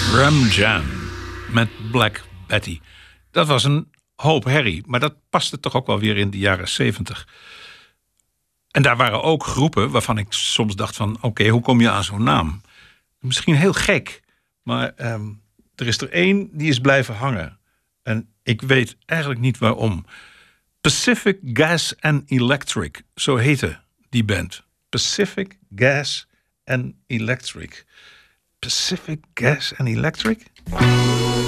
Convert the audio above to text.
Ram Jam met Black Betty. Dat was een hoop herrie, maar dat paste toch ook wel weer in de jaren 70. En daar waren ook groepen waarvan ik soms dacht van... oké, hoe kom je aan zo'n naam? Misschien heel gek, maar er is er één die is blijven hangen. En ik weet eigenlijk niet waarom. Pacific Gas and Electric, zo heette die band. Pacific Gas and Electric. Pacific Gas and Electric?